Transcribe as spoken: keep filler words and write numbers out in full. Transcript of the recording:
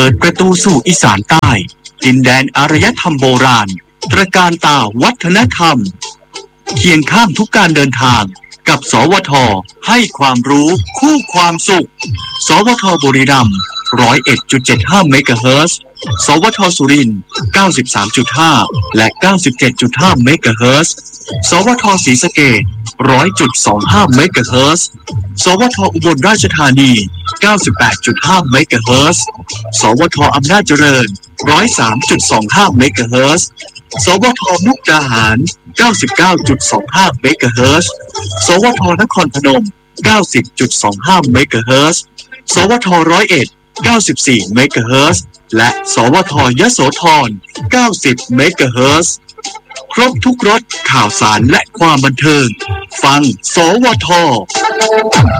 ปิดประตูสู่อีสานใต้ดินแดนอารยธรรมโบราณตระการตาวัฒนธรรมเคียงข้างทุกการเดินทางกับสวทให้ความรู้คู่ความสุขสวทบุรีรัมย์ หนึ่งร้อยเอ็ดจุดเจ็ดห้า เมกะเฮิรตซ์สวทสุรินทร์ เก้าสิบสามจุดห้า และ เก้าสิบเจ็ดจุดห้า เมกะเฮิรตซ์สวทศรีสะเกษ หนึ่งร้อยจุดสองห้า เมกะเฮิรตซ์สวทอุบลราชธานี เก้าสิบแปดจุดห้า เมกะเฮิรตซ์สวทอำนาจเจริญ หนึ่งร้อยสามจุดสองห้า เมกะเฮิรตซ์สวทมุกดาหาร เก้าสิบเก้าจุดสองห้า เมกะเฮิรตซ์สวทนครพนม เก้าสิบจุดสองห้า เมกะเฮิรตซ์สวทร้อยเอ็ด เก้าสิบสี่ เมกะเฮิรตซ์และสวทยโสธร เก้าสิบ เมกะเฮิรตซ์ครบทุกรสข่าวสารและความบันเทิงฟังสวท